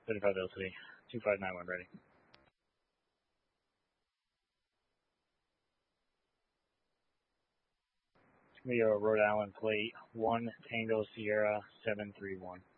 35 LCD. 2591 ready. Leo, Rhode Island plate 1 Tango Sierra 731.